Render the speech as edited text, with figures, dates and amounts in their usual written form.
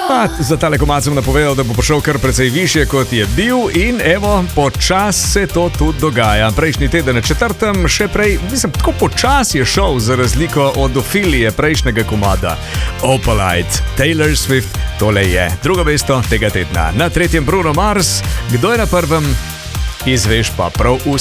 Za tale komad sem napovedal, da bo prišel kar precej višje, kot je bil, in evo, počasi se to tudi dogaja. Prejšnji teden na 4. še prej, tako počasi je šel, za razliko od Ofilije prejšnjega komada. Opalite, Taylor Swift, tole je drugo mesto tega tedna. Na 3. Bruno Mars, kdo je na 1. izveš pa prav vse.